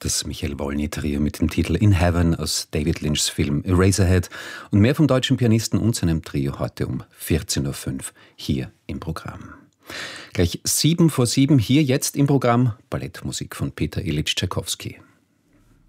Das Michael Wolny-Trio mit dem Titel In Heaven aus David Lynchs Film Eraserhead und mehr vom deutschen Pianisten und seinem Trio heute um 14.05 Uhr hier im Programm. Gleich 7 vor 7 hier jetzt im Programm Ballettmusik von Peter Ilyich Tschaikowski.